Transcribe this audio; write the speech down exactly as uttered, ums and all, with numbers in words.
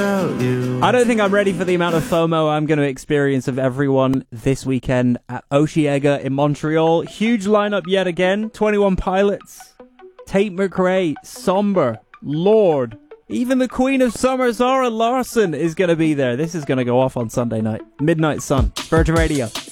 without you. I don't think I'm ready for the amount of FOMO I'm going to experience of everyone this weekend at Osheaga in Montreal. Huge lineup yet again. twenty-one Pilots, Tate McRae, Somber, Lord. Even the Queen of Summer, Zara Larsson, is going to be there. This is going to go off on Sunday night. Midnight Sun, Virgin Radio.